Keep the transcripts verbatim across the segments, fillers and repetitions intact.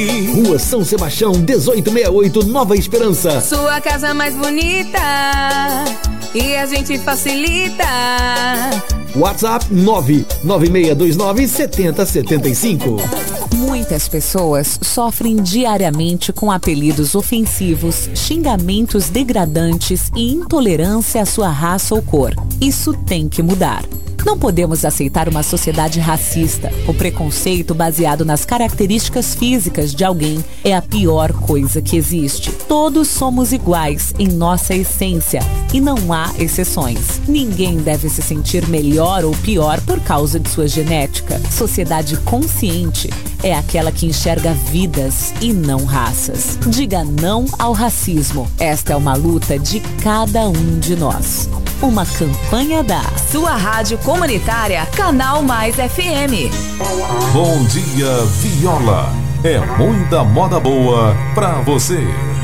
Rua São Sebastião, dezoito sessenta e oito, Nova Esperança. Sua casa mais bonita e a gente facilita. WhatsApp nove nove seis dois nove sete zero sete cinco. Muitas pessoas sofrem diariamente com apelidos ofensivos, xingamentos degradantes e intolerância à sua raça ou cor. Isso tem que mudar. Não podemos aceitar uma sociedade racista. O preconceito baseado nas características físicas de alguém é a pior coisa que existe. Todos somos iguais em nossa essência e não há exceções. Ninguém deve se sentir melhor ou pior por causa de sua genética. Sociedade consciente é aquela que enxerga vidas e não raças. Diga não ao racismo. Esta é uma luta de cada um de nós. Uma campanha da sua rádio comunitária Canal Mais F M. Bom dia, Viola. É muita moda boa pra você.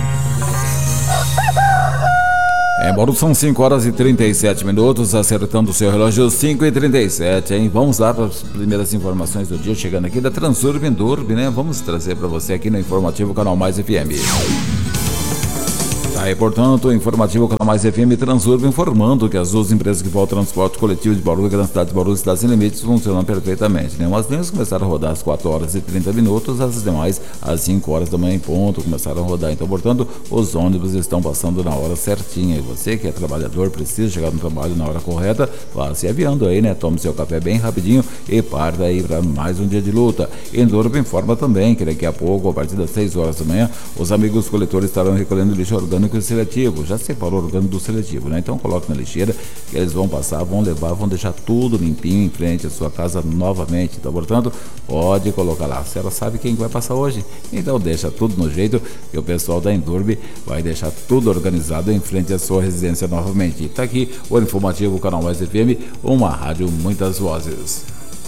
É, bom, são cinco horas e trinta e sete minutos, acertando o seu relógio, cinco e trinta e sete, hein? Vamos lá para as primeiras informações do dia, chegando aqui da Transurb Endurb, né? Vamos trazer para você aqui no informativo Canal Mais F M. Tá, e portanto, o informativo Canal Mais F M Transurb informando que as duas empresas que voltam ao transporte coletivo de Bauru, Grande Cidade de Bauru e Cidade Sem Limites funcionam perfeitamente, né? Umas linhas começaram a rodar às quatro horas e trinta minutos, as demais às cinco horas da manhã em ponto começaram a rodar. Então, portanto, os ônibus estão passando na hora certinha. E você que é trabalhador, precisa chegar no trabalho na hora correta, vá se aviando aí, né? Tome seu café bem rapidinho e parta aí para mais um dia de luta. Endurb informa também que daqui a pouco, a partir das seis horas da manhã, os amigos coletores estarão recolhendo lixo orgânico e seletivo. Já separou o orgânico do seletivo, né? Então coloque na lixeira que eles vão passar, vão levar, vão deixar tudo limpinho em frente à sua casa novamente. Então, portanto, pode colocar lá. Se ela sabe quem vai passar hoje, então deixa tudo no jeito que o pessoal da Endurb vai deixar tudo organizado em frente à sua residência novamente. E tá aqui o informativo Canal Mais F M, uma rádio muitas vozes.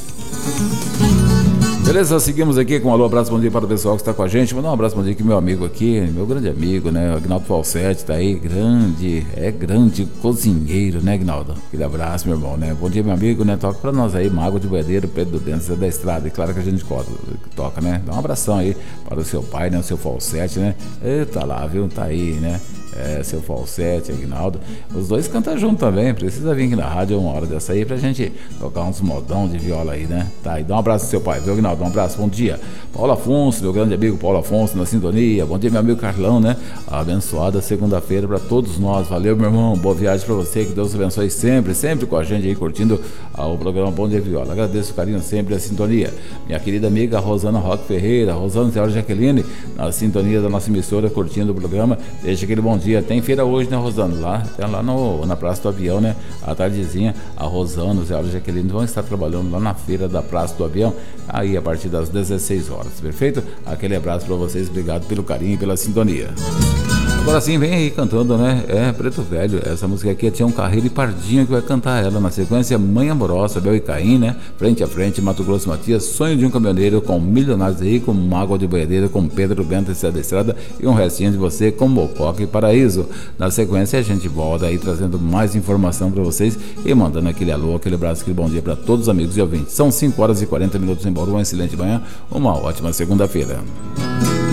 Beleza, seguimos aqui com um alô, abraço, bom dia para o pessoal que está com a gente. Mandar um abraço, bom dia aqui, meu amigo aqui, meu grande amigo, né? O Agnaldo Falsetti tá aí, grande, é grande cozinheiro, né, Agnaldo? Aquele abraço, meu irmão, né? Bom dia, meu amigo, né? Toca para nós aí, Mago de Boedeiro, Pedro do Dentes, da Estrada, e claro que a gente toca, né? Dá um abração aí para o seu pai, né? O seu Falsetti, né? Eita lá, viu? Tá aí, né? É, seu Falsete, Aguinaldo, os dois cantam junto também. Precisa vir aqui na rádio uma hora dessa aí pra gente tocar uns modão de viola aí, né? Tá aí, dá um abraço pro seu pai, viu, Aguinaldo? Um abraço, bom dia. Paulo Afonso, meu grande amigo Paulo Afonso na sintonia. Bom dia, meu amigo Carlão, né? Abençoada segunda-feira pra todos nós. Valeu, meu irmão, boa viagem pra você, que Deus abençoe sempre, sempre com a gente aí curtindo ah, o programa Bom Dia Viola. Agradeço o carinho sempre, a sintonia. Minha querida amiga Rosana Roque Ferreira, Rosana Senhora Jaqueline, na sintonia da nossa emissora, curtindo o programa. Deixa aquele bom dia. Tem feira hoje, né, Rosana? Lá, lá no, na Praça do Avião, né? À tardezinha, a Rosana, o Zé Alves Jaqueline vão estar trabalhando lá na feira da Praça do Avião, aí a partir das dezesseis horas, perfeito? Aquele abraço para vocês, obrigado pelo carinho e pela sintonia. Agora sim, vem aí cantando, né? É Preto Velho, essa música aqui é Tião Carreiro e Pardinho que vai cantar ela. Na sequência, Mãe Amorosa, Bel e Caim, né? Frente a frente, Mato Grosso Matias, Sonho de um Caminhoneiro com Milionários Rico, Mágoa de Boiadeiro com Pedro Bento e da Estrada e um restinho de você com Mococa e Paraíso. Na sequência, a gente volta aí trazendo mais informação para vocês e mandando aquele alô, aquele abraço, aquele bom dia para todos os amigos e ouvintes. São cinco horas e quarenta minutos em Bauru, uma excelente manhã, uma ótima segunda-feira.